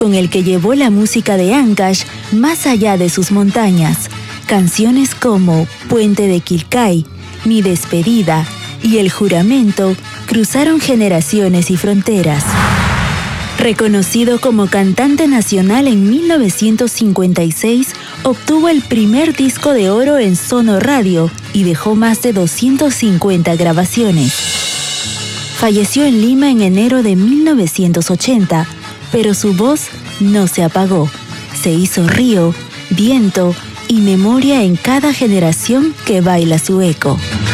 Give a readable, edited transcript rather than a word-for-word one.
con el que llevó la música de Ancash más allá de sus montañas. Canciones como Puente de Quilcay, Mi despedida y El juramento cruzaron generaciones y fronteras. Reconocido como cantante nacional en 1956, obtuvo el primer disco de oro en Sono Radio y dejó más de 250 grabaciones. Falleció en Lima en enero de 1980, pero su voz no se apagó. Se hizo río, viento y memoria en cada generación que baila su eco.